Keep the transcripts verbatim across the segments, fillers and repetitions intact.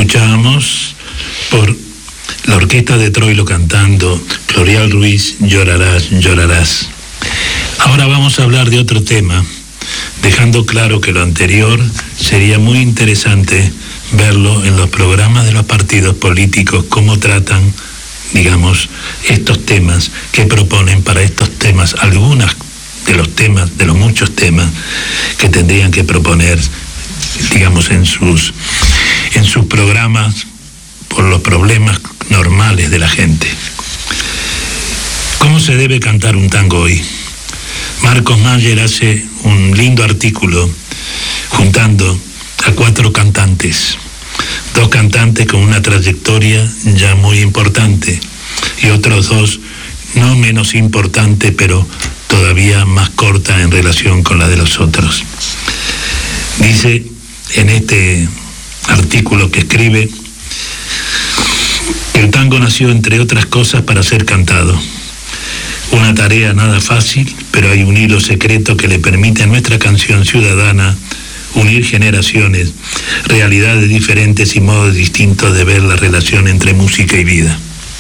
Escuchábamos por la orquesta de Troilo cantando Clorial Ruiz, Llorarás, llorarás. Ahora vamos a hablar de otro tema, dejando claro que lo anterior sería muy interesante verlo en los programas de los partidos políticos, cómo tratan, digamos, estos temas que proponen para estos temas, algunas de los temas, de los muchos temas que tendrían que proponer, digamos, en sus, en sus programas por los problemas normales de la gente. ¿Cómo se debe cantar un tango hoy? Marcos Mayer hace un lindo artículo juntando a cuatro cantantes, dos cantantes con una trayectoria ya muy importante y otros dos no menos importante, pero todavía más corta en relación con la de los otros. Dice en este artículo que escribe que el tango nació, entre otras cosas, para ser cantado. Una tarea nada fácil, pero hay un hilo secreto que le permite a nuestra canción ciudadana unir generaciones, realidades diferentes y modos distintos de ver la relación entre música y vida.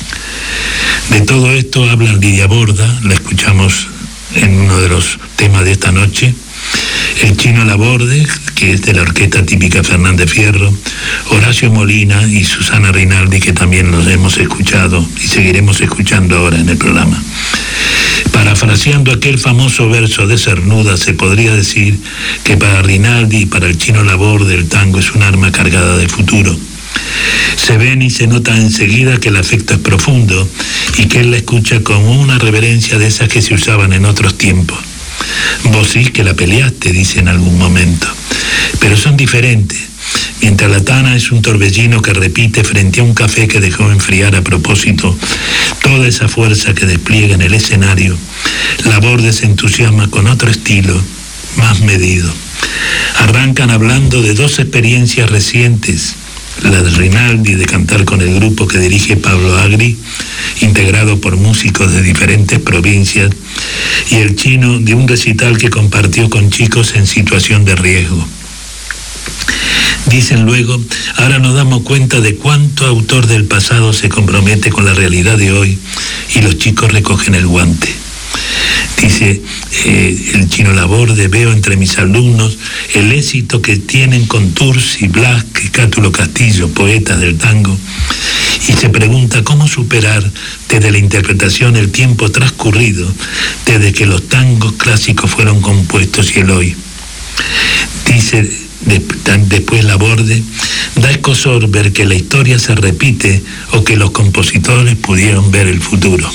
De todo esto habla Lidia Borda, la escuchamos en uno de los temas de esta noche, el Chino Laborde, que es de la orquesta típica Fernández Fierro, Horacio Molina y Susana Rinaldi, que también los hemos escuchado y seguiremos escuchando ahora en el programa. Parafraseando aquel famoso verso de Cernuda, se podría decir que para Rinaldi y para el Chino Laborde el tango es un arma cargada de futuro. Se ven y se nota enseguida que el afecto es profundo y que él la escucha con una reverencia de esas que se usaban en otros tiempos. Vos sí que la peleaste, dice en algún momento, pero son diferentes. Mientras la tana es un torbellino que repite frente a un café que dejó enfriar a propósito toda esa fuerza que despliega en el escenario, Laborde se entusiasma con otro estilo, más medido. Arrancan hablando de dos experiencias recientes, la de Rinaldi de cantar con el grupo que dirige Pablo Agri, integrado por músicos de diferentes provincias, y el Chino de un recital que compartió con chicos en situación de riesgo. Dicen luego, ahora nos damos cuenta de cuánto autor del pasado se compromete con la realidad de hoy y los chicos recogen el guante. Dice eh, el Chino Laborde, veo entre mis alumnos el éxito que tienen con Tursi, Blas, Cátulo Castillo, poetas del tango, y se pregunta cómo superar desde la interpretación el tiempo transcurrido, desde que los tangos clásicos fueron compuestos y el hoy. Dice después Laborde, da escozor ver que la historia se repite o que los compositores pudieron ver el futuro.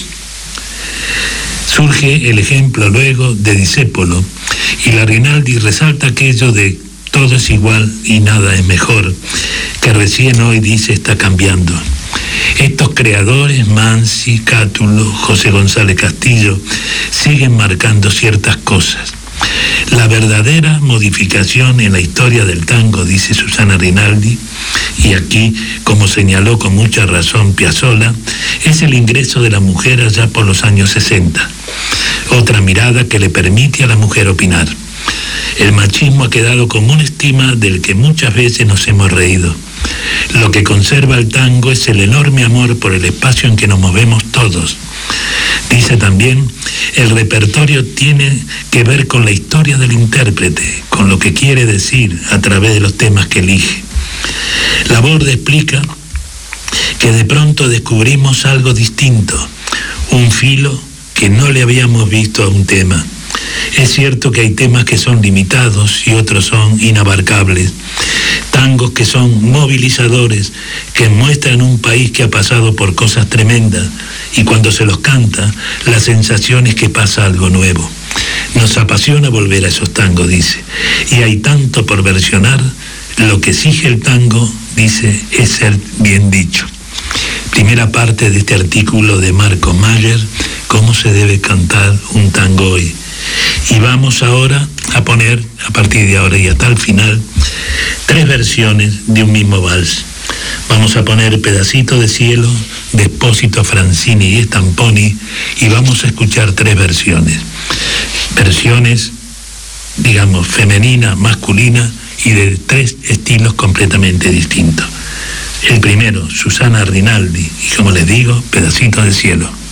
Surge el ejemplo luego de Discépolo y la Rinaldi resalta aquello de todo es igual y nada es mejor, que recién hoy dice está cambiando. Estos creadores, Mansi, Cátulo, José González Castillo, siguen marcando ciertas cosas. La verdadera modificación en la historia del tango, dice Susana Rinaldi, y aquí, como señaló con mucha razón Piazzolla, es el ingreso de la mujer allá por los años sesenta. Otra mirada que le permite a la mujer opinar. El machismo ha quedado como una estima del que muchas veces nos hemos reído. Lo que conserva el tango es el enorme amor por el espacio en que nos movemos todos. Dice también, el repertorio tiene que ver con la historia del intérprete, con lo que quiere decir a través de los temas que elige. Laborde explica que de pronto descubrimos algo distinto, un filo que no le habíamos visto a un tema. Es cierto que hay temas que son limitados y otros son inabarcables, tangos que son movilizadores, que muestran un país que ha pasado por cosas tremendas y cuando se los canta, la sensación es que pasa algo nuevo. Nos apasiona volver a esos tangos, dice, y hay tanto por versionar, lo que exige el tango, dice, es ser bien dicho. Primera parte de este artículo de Marcos Mayer, cómo se debe cantar un tango hoy. Y vamos ahora a poner, a partir de ahora y hasta el final, tres versiones de un mismo vals. Vamos a poner Pedacito de Cielo de Espósito, Francini y Stamponi y vamos a escuchar tres versiones. Versiones, digamos, femenina, masculina y de tres estilos completamente distintos. El primero, Susana Rinaldi, y como les digo, Pedacito de cielo.